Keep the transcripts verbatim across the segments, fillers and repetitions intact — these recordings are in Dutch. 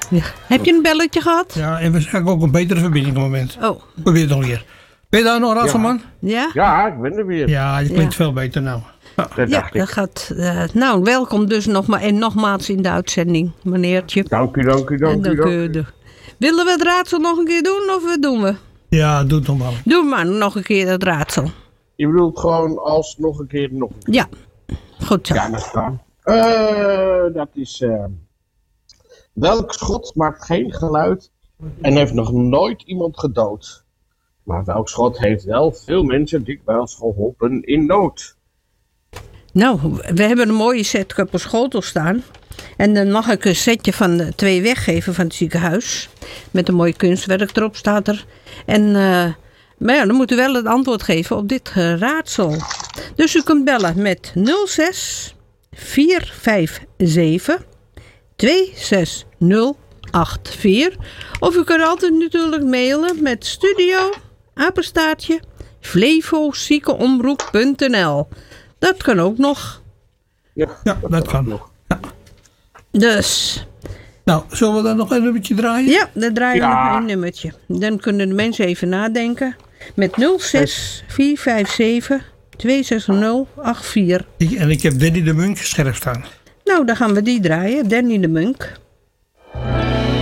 Ja. Heb je een belletje gehad? Ja, en waarschijnlijk ook een betere verbinding op het moment. Oh. Probeer het nog een keer. Ben je daar nog, Raadselman? Ja? Ja, ik ben er weer. Ja, je klinkt Ja. veel beter nou. Ja. Dat Ja, dacht dat ik. gaat... Uh, nou, welkom dus nog maar, en nogmaals in de uitzending, meneertje. Dank u, dank u, dank En u. dan Dank kun je u. de- Willen we het raadsel nog een keer doen of wat doen we? Ja, doe het nog maar. Doe maar nog een keer het raadsel. Je bedoelt gewoon als nog een keer, nog een keer. Ja, goed zo. Ja, dat kan. Eh, dat is... eh, welk schot maakt geen geluid en heeft nog nooit iemand gedood? Maar welk schot heeft wel veel mensen dikwijls geholpen in nood? Nou, we hebben een mooie set op schotel staan. En dan mag ik een setje van de twee weggeven van het ziekenhuis. Met een mooi kunstwerk erop staat er. En, uh, maar ja, dan moet u wel het antwoord geven op dit uh, raadsel. Dus u kunt bellen met nul zes vier vijf zeven twee zes nul acht vier. Of u kunt altijd natuurlijk mailen met studio, apenstaartje, flevoziekenomroep punt n l. Dat kan ook nog. Ja, Ja, dat kan nog. Ja. Dus, Nou, zullen we dan nog een nummertje draaien? ja, dan draaien we Ja. nog één nummertje. Dan kunnen de mensen even nadenken. Met nul zes vier vijf zeven twee zes nul acht vier. Ik- En ik heb Danny de Munk scherp staan. Nou, dan gaan we die draaien. Danny de Munk.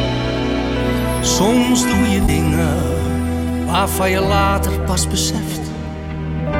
Soms doe je dingen waarvan je later pas beseft